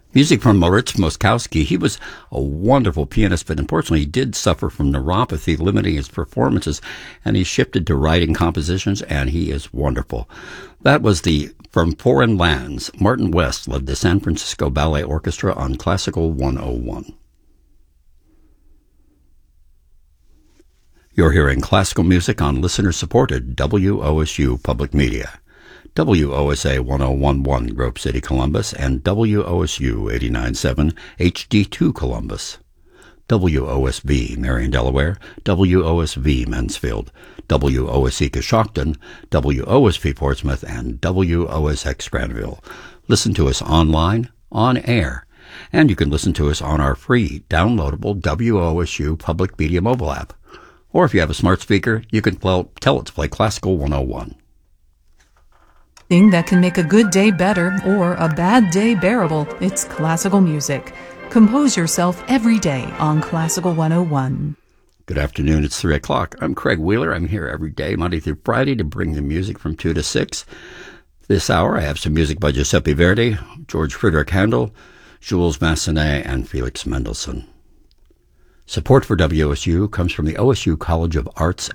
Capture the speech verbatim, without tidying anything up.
Music from Moritz Moskowski. He was a wonderful pianist, but unfortunately he did suffer from neuropathy, limiting his performances, and he shifted to writing compositions, and he is wonderful. That was the From Foreign Lands. Martin West led the San Francisco Ballet Orchestra on Classical one oh one. You're hearing classical music on listener-supported W O S U Public Media. W O S A one oh one point one Grove City, Columbus, and W O S U eighty-nine point seven H D two Columbus. W O S V Marion, Delaware, W O S V Mansfield, W O S E Coshocton, W O S V Portsmouth, and W O S X Granville. Listen to us online, on air, and you can listen to us on our free downloadable W O S U Public Media mobile app. Or if you have a smart speaker, you can tell it to play Classical one oh one. Thing that can make a good day better or a bad day bearable. It's classical music. Compose yourself every day on Classical one oh one. Good afternoon. It's three o'clock. I'm Craig Wheeler. I'm here every day, Monday through Friday, to bring the music from two to six. This hour, I have some music by Giuseppe Verdi, George Friedrich Handel, Jules Massenet, and Felix Mendelssohn. Support for W O S U comes from the O S U College of Arts